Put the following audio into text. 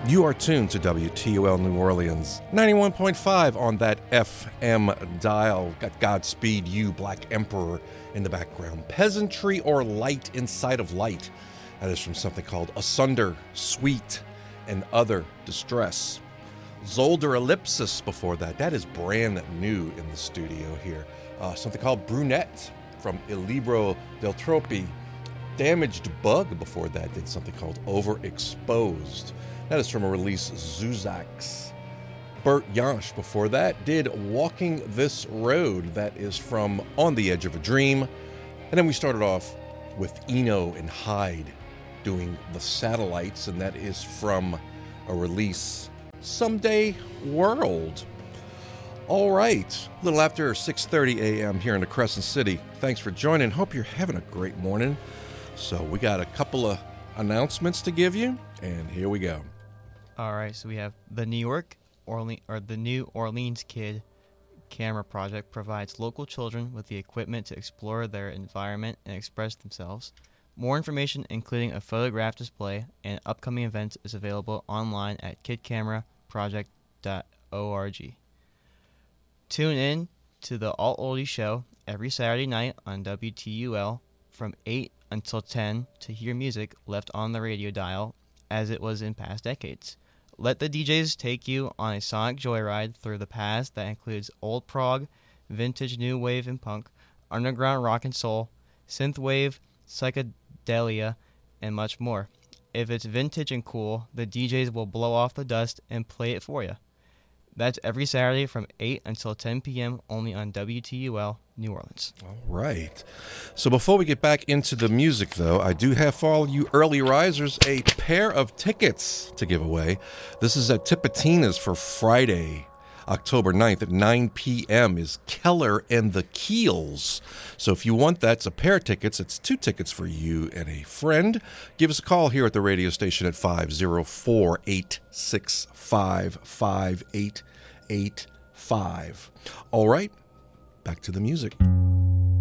You are tuned to WTUL New Orleans, 91.5 on that FM dial. Got Godspeed You, Black Emperor in the background. Peasantry or Light Inside of Light. That is from something called Asunder, Sweet, and Other Distress. Zolder Ellipsis before that. That is brand new in the studio here. Something called Brunette from Il Libro del Troppi. Damaged Bug before that did something called Overexposed. That is from a release Zuzax. Bert Jansch before that did Walking This Road. That is from On the Edge of a Dream. And then we started off with Eno and Hyde doing The Satellites, and that is from a release Someday World. All right, a little after 6:30 a.m. here in the Crescent City. Thanks for joining. Hope you're having a great morning. So we got a couple of announcements to give you, and here we go. All right, so we have the the New Orleans Kid Camera Project provides local children with the equipment to explore their environment and express themselves. More information, including a photograph display and upcoming events, is available online at kidcameraproject.org. Tune in to the Alt Oldie Show every Saturday night on WTUL from 8 until 10 to hear music left on the radio dial as it was in past decades. Let the DJs take you on a sonic joyride through the past that includes old prog, vintage new wave and punk, underground rock and soul, synthwave, psychedelia, and much more. If it's vintage and cool, the DJs will blow off the dust and play it for you. That's every Saturday from 8 until 10 p.m. only on WTUL New Orleans. All right. So before we get back into the music, though, I do have for all you early risers a pair of tickets to give away. This is at Tipitina's for Friday, October 9th at 9 p.m. is Keller and the Keels. So if you want that, it's a pair of tickets. It's 2 tickets for you and a friend. Give us a call here at the radio station at 504-865-5885. All right, back to the music.